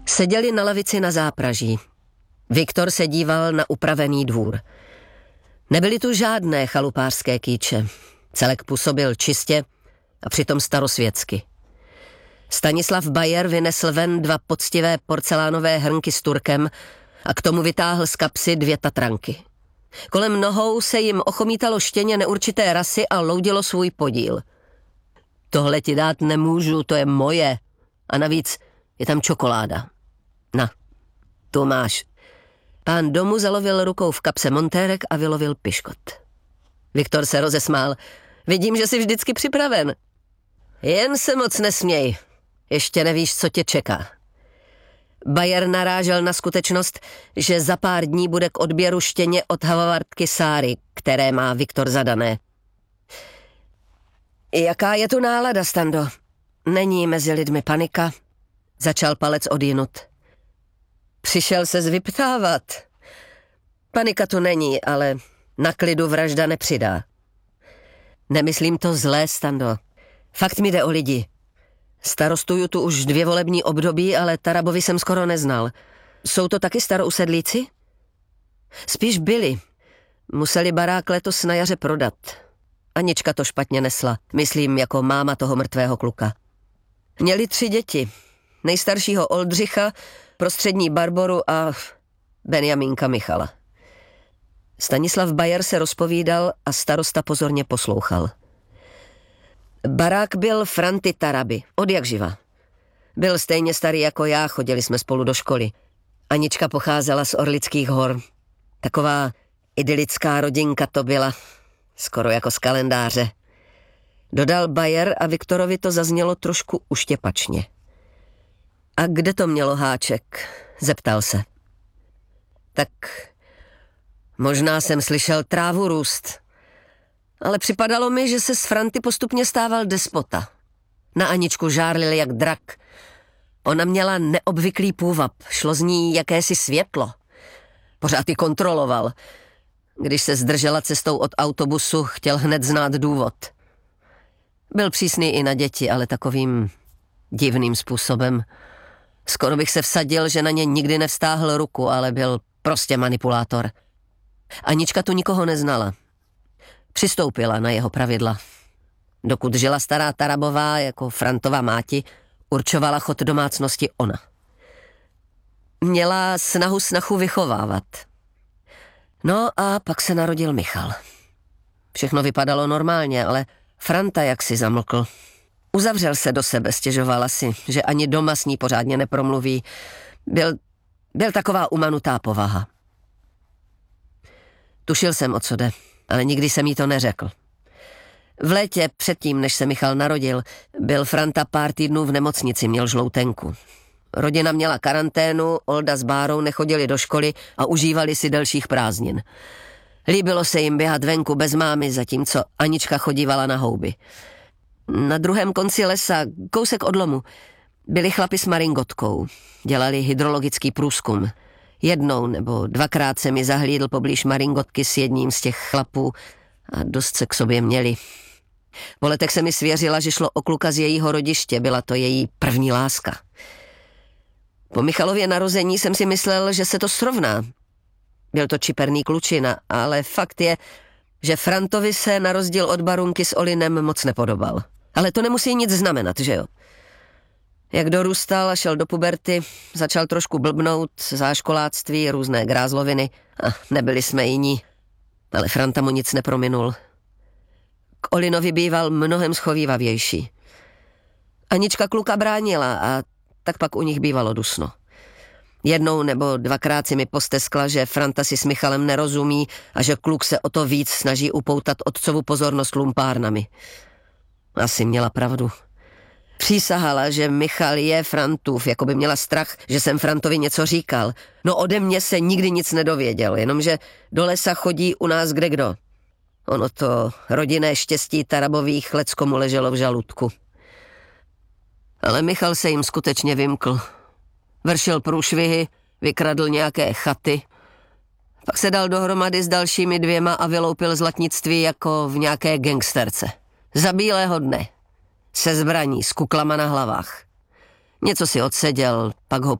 Seděli na lavici na zápraží. Viktor se díval na upravený dvůr. Nebyly tu žádné chalupářské kýče. Celek působil čistě a přitom starosvětsky. Stanislav Bayer vynesl ven 2 poctivé porcelánové hrnky s turkem a k tomu vytáhl z kapsy 2 tatranky. Kolem nohou se jim ochomítalo štěně neurčité rasy a loudilo svůj podíl. Tohle ti dát nemůžu, to je moje. A navíc je tam čokoláda. Na, tu máš. Pán domu zalovil rukou v kapse montérek a vylovil piškot. Viktor se rozesmál. Vidím, že jsi vždycky připraven. Jen se moc nesměj. Ještě nevíš, co tě čeká. Bayer narážel na skutečnost, že za pár dní bude k odběru štěně od havavardky Sáry, které má Viktor zadané. Jaká je tu nálada, Stando? Není mezi lidmi panika? Začal Palec odjinut. Přišel se vyptávat. Panika tu není, ale na klidu vražda nepřidá. Nemyslím to zlé, Stando. Fakt mi jde o lidi. Starostuju tu už 2 volební období, ale Tarabovi jsem skoro neznal. Jsou to taky starousedlíci? Spíš byli. Museli barák letos na jaře prodat. Anička to špatně nesla, myslím jako máma toho mrtvého kluka. Měli 3 děti. Nejstaršího Oldřicha, prostřední Barboru a Benjamínka Michala. Stanislav Bayer se rozpovídal a starosta pozorně poslouchal. Barák byl Franty Taraby, odjakživa. Byl stejně starý jako já, chodili jsme spolu do školy. Anička pocházela z Orlických hor. Taková idylická rodinka to byla, skoro jako z kalendáře. Dodal Bayer a Viktorovi to zaznělo trošku uštěpačně. A kde to mělo háček? Zeptal se. Tak možná jsem slyšel trávu růst, ale připadalo mi, že se z Franty postupně stával despota. Na Aničku žárlil jak drak. Ona měla neobvyklý půvab, šlo z ní jakési světlo. Pořád ji kontroloval. Když se zdržela cestou od autobusu, chtěl hned znát důvod. Byl přísný i na děti, ale takovým divným způsobem. Skoro bych se vsadil, že na ně nikdy nevstáhl ruku, ale byl prostě manipulátor. Anička tu nikoho neznala. Přistoupila na jeho pravidla. Dokud žila stará Tarabová jako Frantova máti, určovala chod domácnosti ona. Měla snachu vychovávat. No a pak se narodil Michal. Všechno vypadalo normálně, ale Franta jaksi zamlkl. Uzavřel se do sebe, stěžovala si, že ani doma s ní pořádně nepromluví. Byl taková umanutá povaha. Tušil jsem, o co jde, ale nikdy jsem jí to neřekl. V létě, předtím, než se Michal narodil, byl Franta pár týdnů v nemocnici, měl žloutenku. Rodina měla karanténu, Olda s Bárou nechodili do školy a užívali si delších prázdnin. Líbilo se jim běhat venku bez mámy, zatímco Anička chodívala na houby. Na druhém konci lesa, kousek od lomu, byli chlapi s maringotkou. Dělali hydrologický průzkum. 1 nebo 2krát se mi zahlídl poblíž maringotky s jedním z těch chlapů a dost se k sobě měli. Po letech se mi svěřila, že šlo o kluka z jejího rodiště, byla to její první láska. Po Michalově narození jsem si myslel, že se to srovná. Byl to čiperný klučina, ale fakt je, že Frantovi se na rozdíl od Barunky s Olinem moc nepodobal. Ale to nemusí nic znamenat, že jo? Jak dorůstal a šel do puberty, začal trošku blbnout, záškoláctví, různé grázloviny a nebyli jsme jiní. Ale Franta mu nic neprominul. K Olinovi býval mnohem schovývavější. Anička kluka bránila a tak pak u nich bývalo dusno. 1 nebo 2krát si mi posteskla, že Franta si s Michalem nerozumí a že kluk se o to víc snaží upoutat otcovu pozornost lumpárnami. Asi měla pravdu. Přísahala, že Michal je Frantův, jako by měla strach, že jsem Frantovi něco říkal. No ode mě se nikdy nic nedověděl, jenomže do lesa chodí u nás kdekdo. Ono to rodinné štěstí Tarabových leckomu leželo v žaludku. Ale Michal se jim skutečně vymkl. Vršil průšvihy, vykradl nějaké chaty, pak se dal dohromady s dalšími 2 a vyloupil zlatnictví jako v nějaké gangsterce. Za bílého dne. Se zbraní, s kuklama na hlavách. Něco si odseděl, pak ho